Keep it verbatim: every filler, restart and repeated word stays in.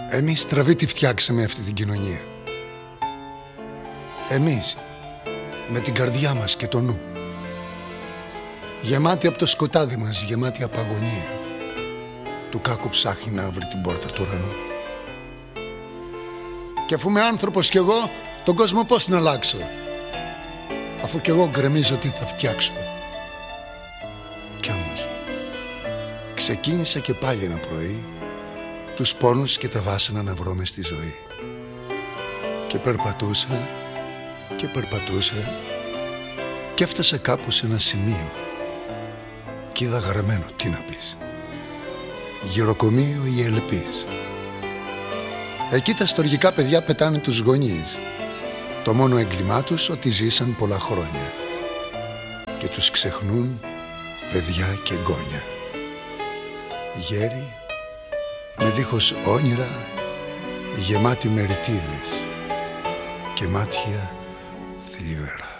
Εμείς στραβή τη φτιάξαμε αυτή την κοινωνία. Εμείς, με την καρδιά μας και το νου. Γεμάτη από το σκοτάδι μας, γεμάτη από αγωνία. Του κάκου ψάχνει να βρει την πόρτα του ουρανού. Και αφού είμαι άνθρωπος κι εγώ, τον κόσμο πώς να αλλάξω, αφού κι εγώ γκρεμίζω τι θα φτιάξω. Κι όμως ξεκίνησα και πάλι ένα πρωί τους πόνους και τα βάσανα να βρω μες στη ζωή. Και περπατούσα και περπατούσα και έφτασα κάπου σε ένα σημείο κι είδα γραμμένο, τι να πεις, γυροκομείο η Ελπής. Εκεί τα στοργικά παιδιά πετάνε τους γονείς. Το μόνο έγκλημά τους ότι ζήσαν πολλά χρόνια και τους ξεχνούν παιδιά και γόνια. Γέροι με δίχως όνειρα, γεμάτοι με ρητίδες και μάτια θλιβερά.